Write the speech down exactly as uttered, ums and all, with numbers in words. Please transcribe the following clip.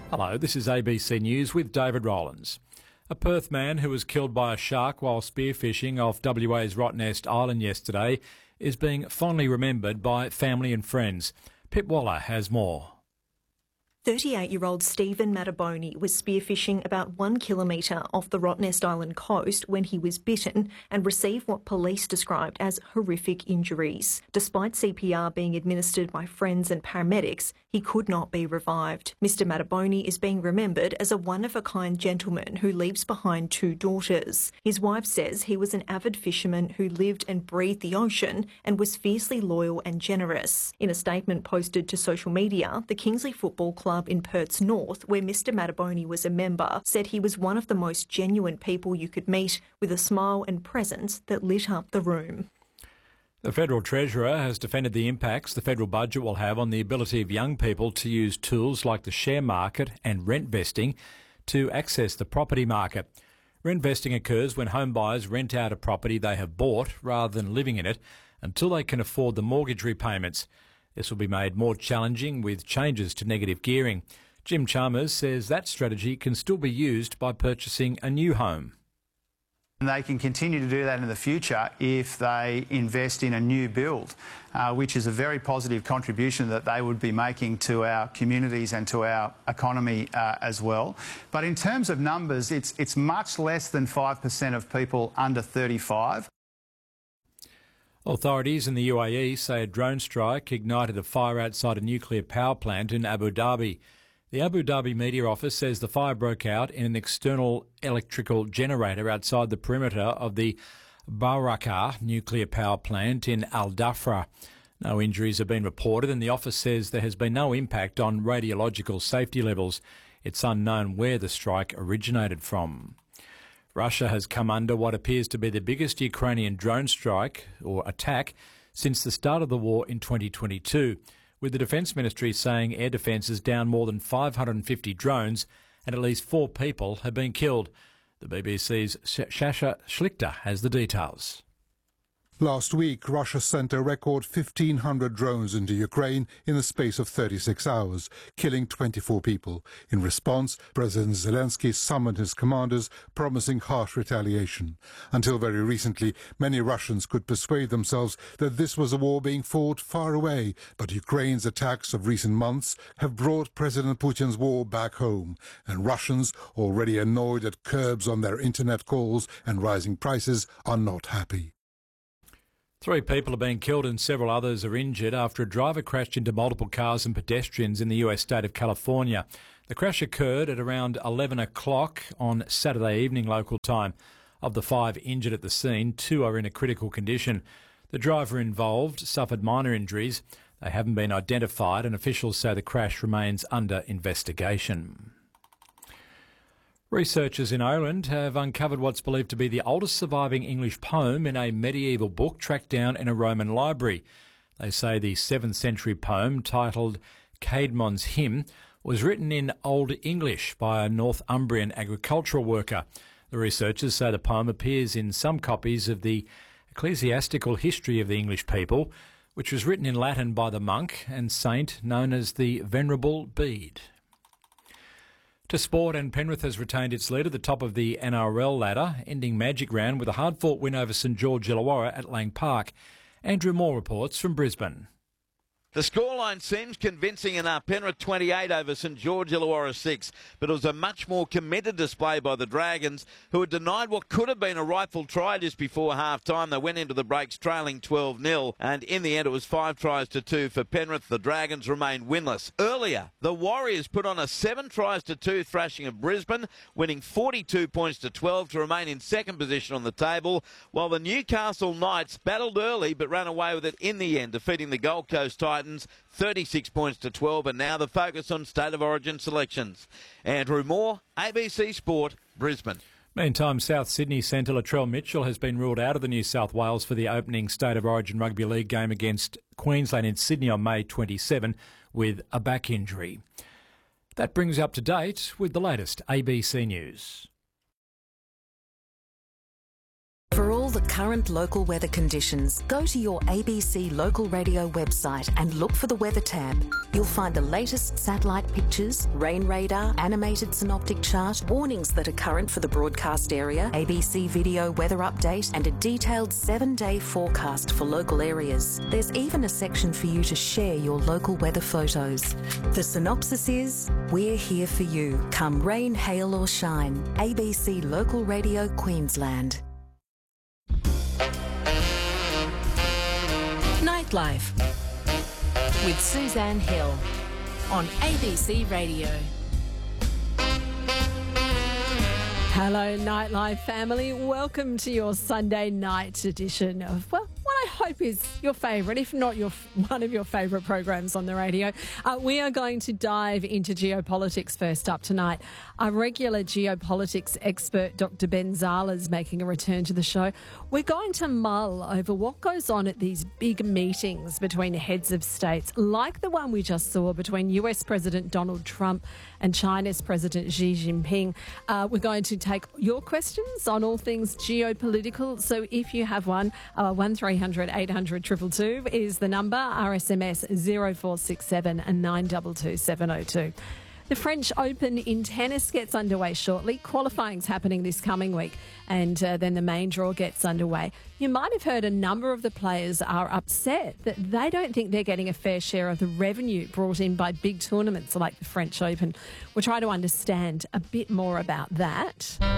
Hello, this is A B C News with David Rowlands. A Perth man who was killed by a shark while spearfishing off W A's Rottnest Island yesterday is being fondly remembered by family and friends. Pip Waller has more. thirty-eight-year-old Stephen Mataboni was spearfishing about one kilometre off the Rottnest Island coast when he was bitten and received what police described as horrific injuries. Despite C P R being administered by friends and paramedics, he could not be revived. Mister Mataboni is being remembered as a one-of-a-kind gentleman who leaves behind two daughters. His wife says he was an avid fisherman who lived and breathed the ocean and was fiercely loyal and generous. In a statement posted to social media, the Kingsley Football Club in Perth's north, where Mister Mataboni was a member, said he was one of the most genuine people you could meet, with a smile and presence that lit up the room. The Federal Treasurer has defended the impacts the federal budget will have on the ability of young people to use tools like the share market and rent vesting to access the property market. Rent vesting occurs when home buyers rent out a property they have bought rather than living in it until they can afford the mortgage repayments. This will be made more challenging with changes to negative gearing. Jim Chalmers says that strategy can still be used by purchasing a new home. And they can continue to do that in the future if they invest in a new build, uh, which is a very positive contribution that they would be making to our communities and to our economy uh, as well. But in terms of numbers, it's, it's much less than five percent of people under thirty-five. Authorities in the U A E say a drone strike ignited a fire outside a nuclear power plant in Abu Dhabi. The Abu Dhabi Media Office says the fire broke out in an external electrical generator outside the perimeter of the Barakah nuclear power plant in Al Dhafra. No injuries have been reported, and the office says there has been no impact on radiological safety levels. It's unknown where the strike originated from. Russia has come under what appears to be the biggest Ukrainian drone strike or attack since the start of the war in twenty twenty-two, with the Defence Ministry saying air defence is down more than five hundred fifty drones and at least four people have been killed. The B B C's Sasha Schlichter has the details. Last week, Russia sent a record fifteen hundred drones into Ukraine in the space of thirty-six hours, killing twenty-four people. In response, President Zelensky summoned his commanders, promising harsh retaliation. Until very recently, many Russians could persuade themselves that this was a war being fought far away, but Ukraine's attacks of recent months have brought President Putin's war back home, and Russians, already annoyed at curbs on their internet calls and rising prices, are not happy. Three people have been killed and several others are injured after a driver crashed into multiple cars and pedestrians in the U S state of California. The crash occurred at around eleven o'clock on Saturday evening local time. Of the five injured at the scene, two are in a critical condition. The driver involved suffered minor injuries. They haven't been identified, and officials say the crash remains under investigation. Researchers in Ireland have uncovered what's believed to be the oldest surviving English poem in a medieval book tracked down in a Roman library. They say the seventh century poem, titled Caedmon's Hymn, was written in Old English by a Northumbrian agricultural worker. The researchers say the poem appears in some copies of the Ecclesiastical History of the English People, which was written in Latin by the monk and saint known as the Venerable Bede. To sport, and Penrith has retained its lead at the top of the N R L ladder, ending Magic Round with a hard-fought win over St George Illawarra at Lang Park. Andrew Moore reports from Brisbane. The scoreline seems convincing enough. Penrith twenty-eight over St George Illawarra six, but it was a much more committed display by the Dragons, who had denied what could have been a rightful try just before half-time. They went into the breaks trailing twelve nil, and in the end it was five tries to two for Penrith. The Dragons remained winless. Earlier, the Warriors put on a seven tries to two thrashing of Brisbane, winning forty-two points to twelve to remain in second position on the table, while the Newcastle Knights battled early but ran away with it in the end, defeating the Gold Coast Titans thirty-six points to twelve, and now the focus on State of Origin selections. Andrew Moore, A B C Sport, Brisbane. Meantime, South Sydney centre Latrell Mitchell has been ruled out of the New South Wales for the opening State of Origin Rugby League game against Queensland in Sydney on May twenty-seventh with a back injury. That brings you up to date with the latest A B C News. For all all the current local weather conditions, go to your A B C Local Radio website and look for the Weather tab. You'll find the latest satellite pictures, rain radar, animated synoptic chart, warnings that are current for the broadcast area, A B C video weather update, and a detailed seven-day forecast for local areas. There's even a section for you to share your local weather photos. The synopsis is, we're here for you, come rain, hail or shine. A B C Local Radio Queensland. Nightlife with Suzanne Hill on A B C Radio. Hello, Nightlife family. Welcome to your Sunday night edition of, well, what I hope is your favourite, if not your one of your favourite programs on the radio. Uh, we are going to dive into geopolitics first up tonight. Our regular geopolitics expert, Doctor Ben Zala, is making a return to the show. We're going to mull over what goes on at these big meetings between heads of states, like the one we just saw between U S President Donald Trump and China's President Xi Jinping. Uh, we're going to take your questions on all things geopolitical. So if you have one, uh, one three hundred eight hundred two two two is the number. R S M S zero four six seven and nine two two seven zero two. The French Open in tennis gets underway shortly. Qualifying's happening this coming week, and uh, then the main draw gets underway. You might have heard a number of the players are upset that they don't think they're getting a fair share of the revenue brought in by big tournaments like the French Open. We'll try to understand a bit more about that.